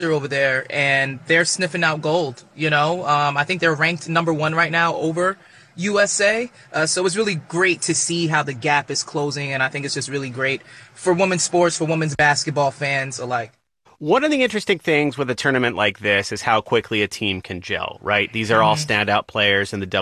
over there, and they're sniffing out gold. I think they're ranked number one right now over USA. So it's really great to see how the gap is closing, and I think it's just really great for women's sports, for women's basketball fans alike. One of the interesting things with a tournament like this is how quickly a team can gel, right? These are all standout players in the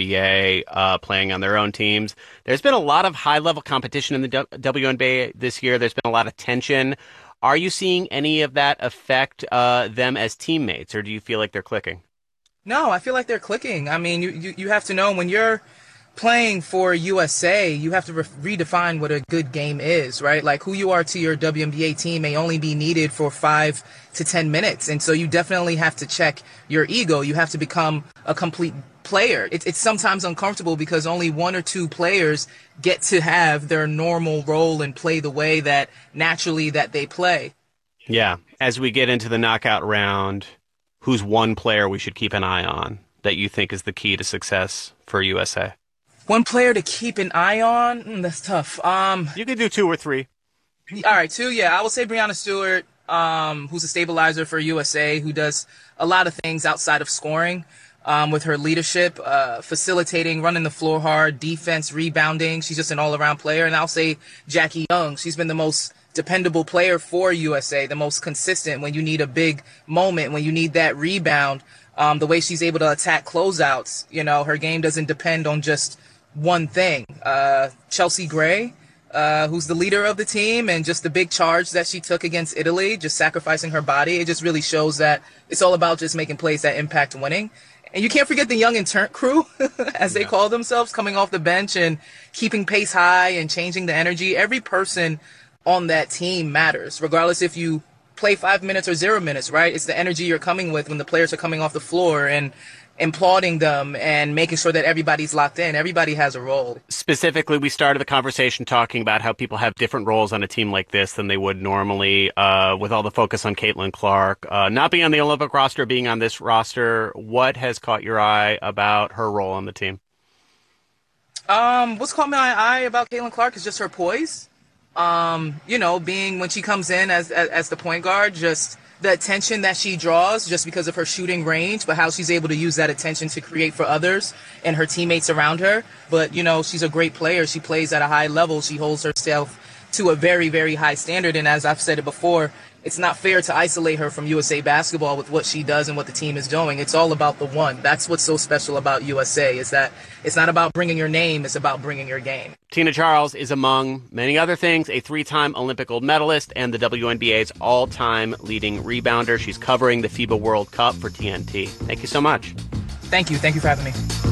WNBA playing on their own teams. There's been a lot of high-level competition in the WNBA this year. There's been a lot of tension. Are you seeing any of that affect them as teammates, or do you feel like they're clicking? No, I feel like they're clicking. I mean, you have to know when you're playing for USA, you have to redefine what a good game is, right? Like who you are to your WNBA team may only be needed for 5 to 10 minutes. And so you definitely have to check your ego. You have to become a complete player. It's sometimes uncomfortable because only one or two players get to have their normal role and play the way that naturally that they play. Yeah. As we get into the knockout round, who's one player we should keep an eye on that you think is the key to success for USA? One player to keep an eye on? That's tough. You could do 2 or 3. All right, 2, yeah. I will say Breanna Stewart, who's a stabilizer for USA, who does a lot of things outside of scoring with her leadership, facilitating, running the floor hard, defense, rebounding. She's just an all-around player. And I'll say Jackie Young. She's been the most dependable player for USA, the most consistent when you need a big moment, when you need that rebound. The way she's able to attack closeouts, her game doesn't depend on just one thing. Chelsea Gray, who's the leader of the team, and just the big charge that she took against Italy, just sacrificing her body. It just really shows that it's all about just making plays that impact winning. And you can't forget the young intern crew, as they call themselves, coming off the bench and keeping pace high and changing the energy. Every person on that team matters, regardless if you play 5 minutes or 0 minutes, right? It's the energy you're coming with when the players are coming off the floor and applauding them and making sure that everybody's locked in. Everybody has a role. Specifically, we started the conversation talking about how people have different roles on a team like this than they would normally, with all the focus on Caitlin Clark. Not being on the Olympic roster, being on this roster, what has caught your eye about her role on the team? What's caught my eye about Caitlin Clark is just her poise. Being when she comes in as the point guard, just the attention that she draws just because of her shooting range, but how she's able to use that attention to create for others and her teammates around her. But, she's a great player. She plays at a high level. She holds herself to a very, very high standard. And as I've said it before, it's not fair to isolate her from USA basketball with what she does and what the team is doing. It's all about the one. That's what's so special about USA, is that it's not about bringing your name, it's about bringing your game. Tina Charles is, among many other things, a 3-time Olympic gold medalist and the WNBA's all-time leading rebounder. She's covering the FIBA World Cup for TNT. Thank you so much. Thank you. Thank you for having me.